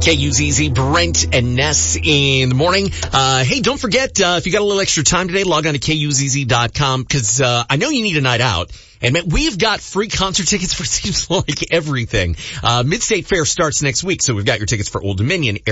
KUZZ, Brent and Ness in the morning. Hey, don't forget, if you got a little extra time today, log on to KUZZ.com, because I know you need a night out. And man, we've got free concert tickets for seems like everything. Mid-State Fair starts next week, so we've got your tickets for Old Dominion,